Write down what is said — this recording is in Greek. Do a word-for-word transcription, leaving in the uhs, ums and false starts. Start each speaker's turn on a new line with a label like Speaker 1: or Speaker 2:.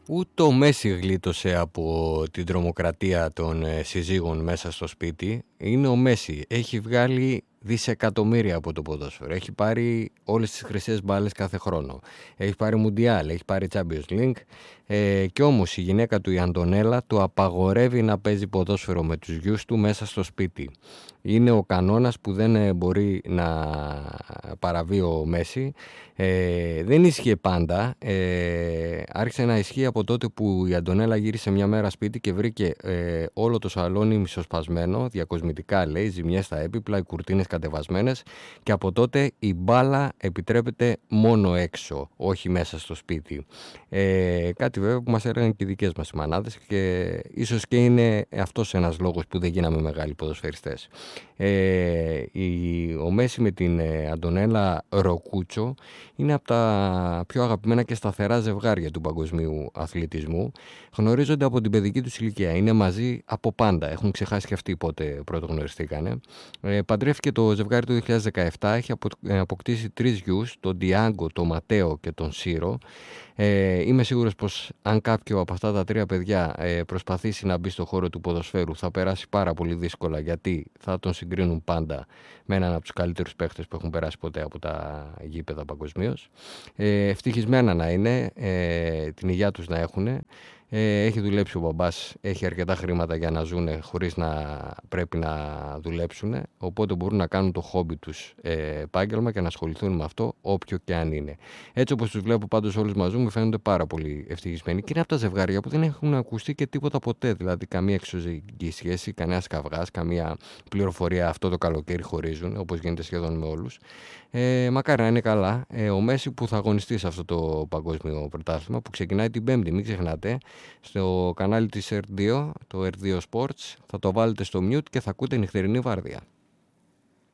Speaker 1: Ούτε ο Μέση γλίτωσε από την τρομοκρατία των συζύγων μέσα στο σπίτι. Είναι ο Μέση. Έχει βγάλει δισεκατομμύρια από το ποδόσφαιρο. Έχει πάρει όλες τις χρυσές μπάλες κάθε χρόνο. Έχει πάρει Μουντιάλ, έχει πάρει Champions League. Ε, και όμως η γυναίκα του, η Αντωνέλα, του απαγορεύει να παίζει ποδόσφαιρο με τους γιους του μέσα στο σπίτι. Είναι ο κανόνας που δεν μπορεί να παραβεί ο Μέση. Ε, δεν ίσχυε πάντα. Ε, άρχισε να ισχύει από τότε που η Αντωνέλα γύρισε μια μέρα σπίτι και βρήκε ε, όλο το σαλόνι μισοσπασμένο, διακοσμητικά λέει, ζημιές στα έπιπλα, οι κουρτίνες κατεβασμένες, και από τότε η μπάλα επιτρέπεται μόνο έξω, όχι μέσα στο σπίτι. Ε, κάτι βέβαια που μας έλεγαν και οι δικές μας οι μανάδες, και ίσως και είναι αυτός ένας λόγος που δεν γίναμε μεγάλοι ποδοσφαιριστές. Ε, η, ο Μέση με την ε, Αντωνέλα Ροκούτσο είναι από τα πιο αγαπημένα και σταθερά ζευγάρια του παγκοσμίου αθλητισμού. Γνωρίζονται από την παιδική τους ηλικία. Είναι μαζί από πάντα. Έχουν ξεχάσει και αυτοί πότε πρώτο γνωριστήκανε. Ε, παντρεύτηκε το ζευγάρι του δύο χιλιάδες δεκαεπτά. Έχει αποκτήσει τρεις γιους, τον Ντιάγκο, τον Ματέο και τον Σύρο. Ε, είμαι σίγουρος πως αν κάποιο από αυτά τα τρία παιδιά ε, προσπαθήσει να μπει στο χώρο του ποδοσφαίρου, θα περάσει πάρα πολύ δύσκολα, γιατί θα τον συγκρίνουν πάντα με έναν από τους καλύτερους παίχτες που έχουν περάσει ποτέ από τα γήπεδα παγκοσμίως. Ε, ευτυχισμένα να είναι, ε, την υγεία τους να έχουν. Ε, έχει δουλέψει ο μπαμπάς, έχει αρκετά χρήματα για να ζουν χωρίς να πρέπει να δουλέψουν, οπότε μπορούν να κάνουν το χόμπι τους ε, επάγγελμα και να ασχοληθούν με αυτό όποιο και αν είναι. Έτσι όπως τους βλέπω πάντως όλους μαζί μου, φαίνονται πάρα πολύ ευτυχισμένοι, και είναι από τα ζευγάρια που δεν έχουν ακουστεί και τίποτα ποτέ, δηλαδή καμία εξωζυγική σχέση, κανένας καυγάς, καμία πληροφορία αυτό το καλοκαίρι χωρίζουν, όπως γίνεται σχεδόν με όλους. Ε, μακάρι να είναι καλά. Ε, ο Μέση που θα αγωνιστεί σε αυτό το παγκόσμιο πρωτάθλημα που ξεκινάει την Πέμπτη, μην ξεχνάτε, στο κανάλι της ερ δύο, το ερ δύο Sports, θα το βάλετε στο mute και θα ακούτε νυχτερινή βάρδια.